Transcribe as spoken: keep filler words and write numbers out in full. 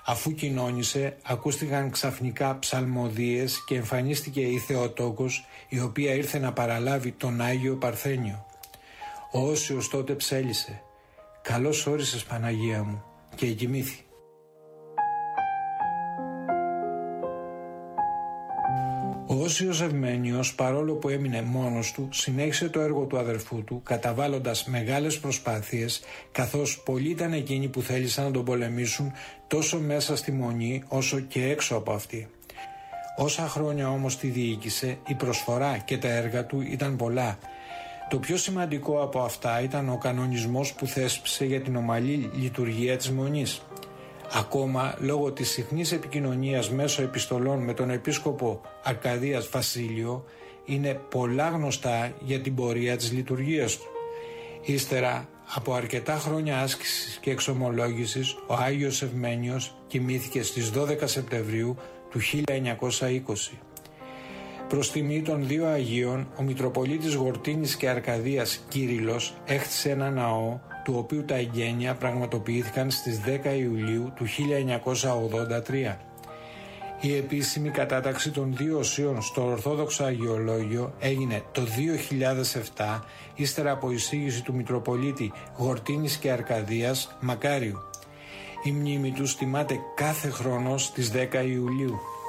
Αφού κοινώνησε, ακούστηκαν ξαφνικά ψαλμοδίες και εμφανίστηκε η Θεοτόκος, η οποία ήρθε να παραλάβει τον Άγιο Παρθένιο. Ο Όσιος τότε ψέλισε «Καλώς όρισες, Παναγία μου», και κοιμήθη. Ο Όσιος Ευμένιος, παρόλο που έμεινε μόνος του, συνέχισε το έργο του αδερφού του, καταβάλλοντας μεγάλες προσπάθειες, καθώς πολλοί ήταν εκείνοι που θέλησαν να τον πολεμήσουν τόσο μέσα στη Μονή όσο και έξω από αυτή. Όσα χρόνια όμως τη διοίκησε, η προσφορά και τα έργα του ήταν πολλά. Το πιο σημαντικό από αυτά ήταν ο κανονισμός που θέσπισε για την ομαλή λειτουργία της Μονής. Ακόμα λόγω της συχνής επικοινωνίας μέσω επιστολών με τον επίσκοπο Αρκαδίας Βασίλειο, είναι πολλά γνωστά για την πορεία της λειτουργίας του. Ύστερα από αρκετά χρόνια άσκησης και εξομολόγησης, ο Άγιος Ευμένιος κοιμήθηκε στις δώδεκα Σεπτεμβρίου του χίλια εννιακόσια είκοσι. Προς τιμή των δύο Αγίων, ο Μητροπολίτης Γορτίνης και Αρκαδίας Κύριλλος έχτισε ένα ναό, του οποίου τα εγγένεια πραγματοποιήθηκαν στις δέκα Ιουλίου του χίλια εννιακόσια ογδόντα τρία. Η επίσημη κατάταξη των δύο οσίων στο Ορθόδοξο Αγιολόγιο έγινε το δύο χιλιάδες επτά, ύστερα από εισήγηση του Μητροπολίτη Γορτίνης και Αρκαδίας Μακάριου. Η μνήμη τους τιμάται κάθε χρόνο στις δέκα Ιουλίου.